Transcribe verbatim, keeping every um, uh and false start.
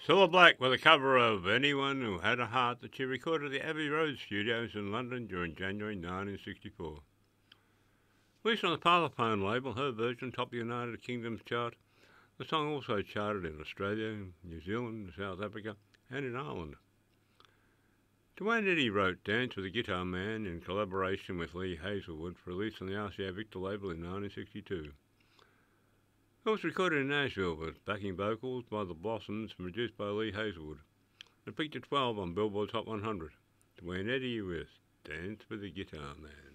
Cilla Black with a cover of Anyone Who Had a Heart that she recorded at the Abbey Road Studios in London during January nineteen sixty-four. Released on the Parlophone label, her version topped the United Kingdom's chart. The song also charted in Australia, New Zealand, South Africa and in Ireland. Duane Eddy wrote Dance with a Guitar Man in collaboration with Lee Hazelwood for release on the R C A Victor label in nineteen sixty-two. It was recorded in Nashville with backing vocals by the Blossoms and produced by Lee Hazelwood. It peaked at twelve on Billboard's Hot one hundred. Duane Eddy with Dance with a Guitar Man.